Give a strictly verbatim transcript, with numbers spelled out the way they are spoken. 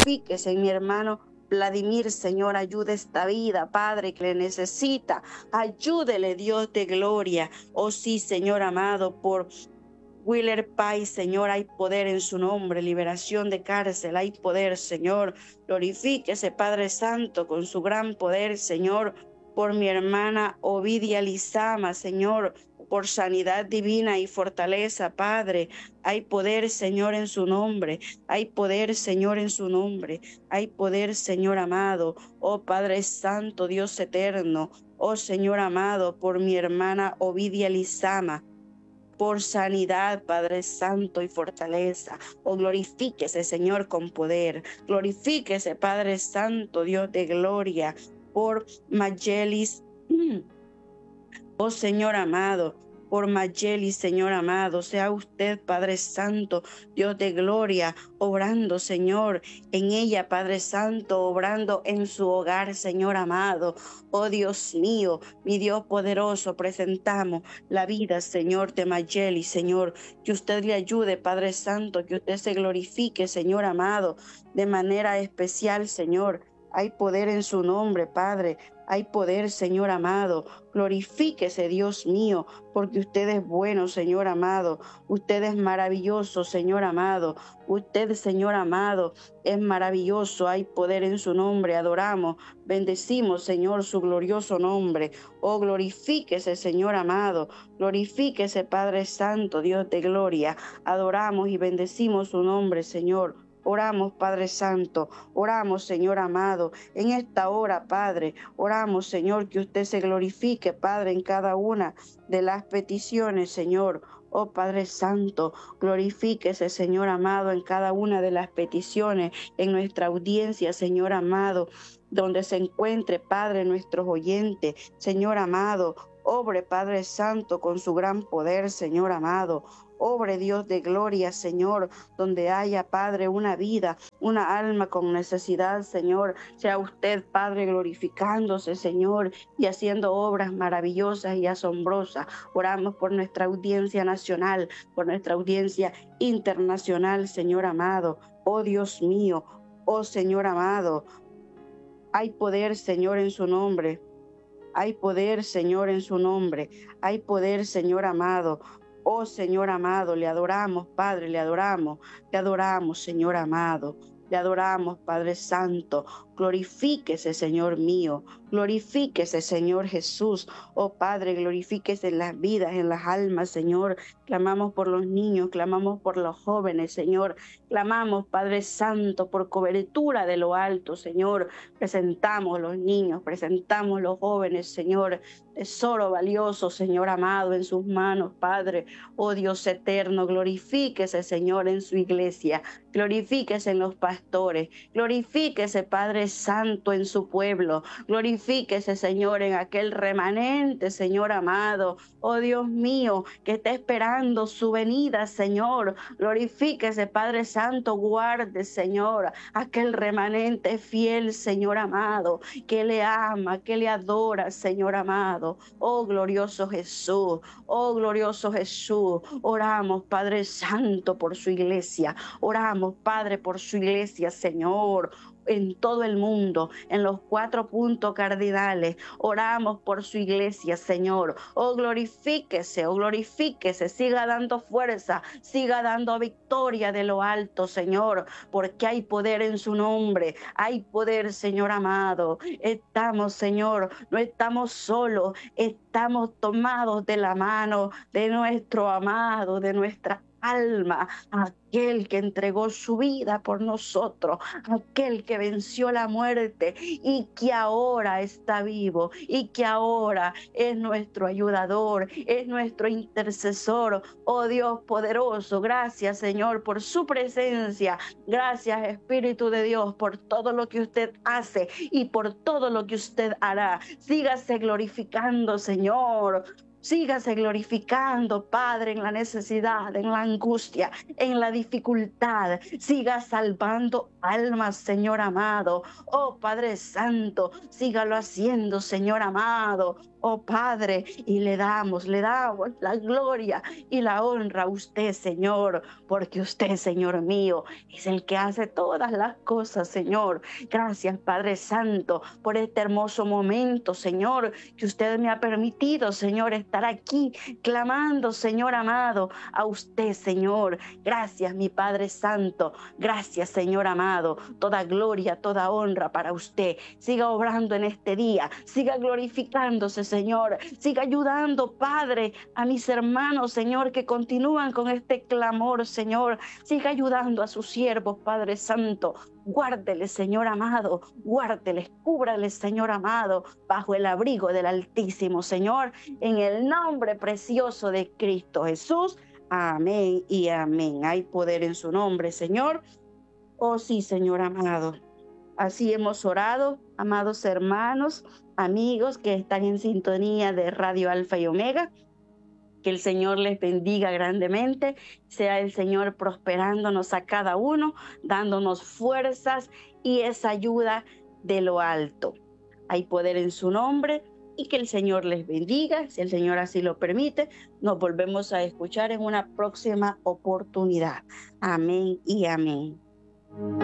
glorifíquese en mi hermano Vladimir, Señor, ayude esta vida, Padre, que le necesita. Ayúdele, Dios de gloria. Oh sí, Señor amado, por Willer Pais, Señor, hay poder en su nombre, liberación de cárcel, hay poder, Señor. Glorifíquese, Padre Santo, con su gran poder, Señor, por mi hermana Ovidia Lizama, Señor, por sanidad divina y fortaleza, Padre. Hay poder, Señor, en su nombre. Hay poder, Señor, en su nombre. Hay poder, Señor amado. Oh Padre Santo, Dios eterno. Oh Señor amado, por mi hermana Ovidia Lizama, por sanidad, Padre Santo, y fortaleza. Oh, glorifíquese, Señor, con poder. Glorifíquese, Padre Santo, Dios de gloria, por Mayelis. Oh, Señor amado, por Mayeli, Señor amado, sea usted, Padre Santo, Dios de gloria, obrando, Señor, en ella, Padre Santo, obrando en su hogar, Señor amado. Oh Dios mío, mi Dios poderoso, presentamos la vida, Señor, de Mayeli, Señor, que usted le ayude, Padre Santo, que usted se glorifique, Señor amado, de manera especial, Señor. Hay poder en su nombre, Padre. Hay poder, Señor amado. Glorifíquese, Dios mío, porque usted es bueno, Señor amado. Usted es maravilloso, Señor amado. Usted, Señor amado, es maravilloso. Hay poder en su nombre. Adoramos, bendecimos, Señor, su glorioso nombre. Oh, glorifíquese, Señor amado. Glorifíquese, Padre Santo, Dios de gloria. Adoramos y bendecimos su nombre, Señor. Oramos, Padre Santo, oramos, Señor amado, en esta hora, Padre, oramos, Señor, que usted se glorifique, Padre, en cada una de las peticiones, Señor. Oh Padre Santo, glorifíquese, Señor amado, en cada una de las peticiones, en nuestra audiencia, Señor amado, donde se encuentre, Padre, nuestros oyentes, Señor amado. Obre, Padre Santo, con su gran poder, Señor amado. Obre, Dios de gloria, Señor, donde haya, Padre, una vida, una alma con necesidad, Señor. Sea usted, Padre, glorificándose, Señor, y haciendo obras maravillosas y asombrosas. Oramos por nuestra audiencia nacional, por nuestra audiencia internacional, Señor amado. Oh Dios mío, oh Señor amado, hay poder, Señor, en su nombre. Hay poder, Señor, en su nombre. Hay poder, Señor amado. Oh, Señor amado, le adoramos, Padre, le adoramos. Le adoramos, Señor amado. Le adoramos, Padre Santo. Glorifíquese, Señor mío. Glorifíquese, Señor Jesús. Oh, Padre, glorifíquese en las vidas, en las almas, Señor. Clamamos por los niños, clamamos por los jóvenes, Señor. Clamamos, Padre Santo, por cobertura de lo alto, Señor. Presentamos los niños, presentamos los jóvenes, Señor. Tesoro valioso, Señor amado, en sus manos, Padre. Oh Dios eterno, glorifíquese, Señor, en su iglesia. Glorifíquese en los pastores. Glorifíquese, Padre Santo, en su pueblo. Glorifíquese, Señor, en aquel remanente, Señor amado. Oh Dios mío, que está esperando su venida, Señor. Glorifíquese, Padre Santo, guarde, Señor, aquel remanente fiel, Señor amado, que le ama, que le adora, Señor amado. Oh glorioso Jesús, oh glorioso Jesús. Oramos, Padre Santo, por su iglesia. Oramos, Padre, por su iglesia, Señor, en todo el mundo, en los cuatro puntos cardinales. Oramos por su iglesia, Señor. Oh, glorifíquese, oh, glorifíquese. Siga dando fuerza, siga dando victoria de lo alto, Señor, porque hay poder en su nombre. Hay poder, Señor amado. Estamos, Señor, no estamos solos, estamos tomados de la mano de nuestro amado, de nuestra alma, aquel que entregó su vida por nosotros, aquel que venció la muerte y que ahora está vivo y que ahora es nuestro ayudador, es nuestro intercesor. Oh Dios poderoso, gracias, Señor, por su presencia. Gracias, Espíritu de Dios, por todo lo que usted hace y por todo lo que usted hará. Sígase glorificando, Señor. Sígase glorificando, Padre, en la necesidad, en la angustia, en la dificultad. Siga salvando almas, Señor amado. Oh Padre Santo, sígalo haciendo, Señor amado. Oh Padre, y le damos, le damos la gloria y la honra a usted, Señor, porque usted, Señor mío, es el que hace todas las cosas, Señor. Gracias, Padre Santo, por este hermoso momento, Señor, que usted me ha permitido, Señor, estar aquí clamando, Señor amado, a usted, Señor. Gracias, mi Padre Santo. Gracias, Señor amado. Toda gloria, toda honra para usted. Siga obrando en este día. Siga glorificándose, Señor. Siga ayudando, Padre, a mis hermanos, Señor, que continúan con este clamor, Señor. Siga ayudando a sus siervos, Padre Santo. Guárdele, Señor amado, guárdeles, cúbrales, Señor amado, bajo el abrigo del Altísimo, Señor, en el nombre precioso de Cristo Jesús. Amén y amén. Hay poder en su nombre, Señor. Oh sí, Señor amado. Así hemos orado, amados hermanos, amigos que están en sintonía de Radio Alfa y Omega. Que el Señor les bendiga grandemente, sea el Señor prosperándonos a cada uno, dándonos fuerzas y esa ayuda de lo alto. Hay poder en su nombre y que el Señor les bendiga. Si el Señor así lo permite, nos volvemos a escuchar en una próxima oportunidad. Amén y amén.